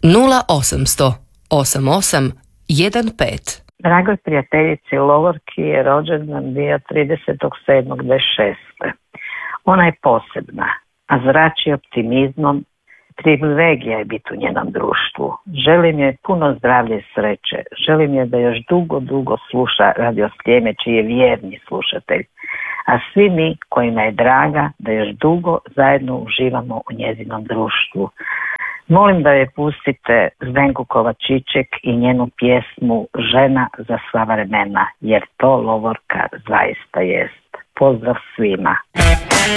0800 88 15. Dragoj prijateljici Lovorki je rođendan bio 30.7.26. Ona je posebna, a zrači optimizmom. Privilegija je biti u njenom društvu. Želim joj puno zdravlja i sreće. Želim joj da još dugo sluša Radio Sljeme, čiji je vjerni slušatelj. A svi mi kojima je draga da još dugo zajedno uživamo u njezinom društvu. Molim da joj pustite Zdenku Kovačiček i njenu pjesmu Žena za sva vremena, jer to Lovorka zaista jest. Pozdrav svima.